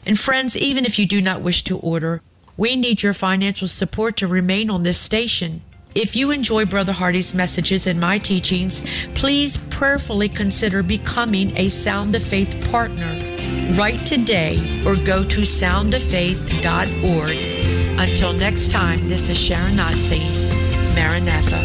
And friends, even if you do not wish to order, we need your financial support to remain on this station. If you enjoy Brother Hardy's messages and my teachings, please prayerfully consider becoming a Sound of Faith partner. Write today or go to soundoffaith.org. Until next time, this is Sharon Knott saying, Maranatha.